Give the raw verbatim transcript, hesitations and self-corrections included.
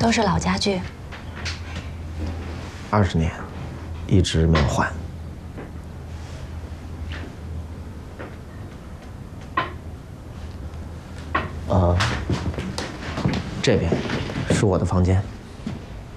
都是老家具。 二十年，一直没有换。呃，这边是我的房间。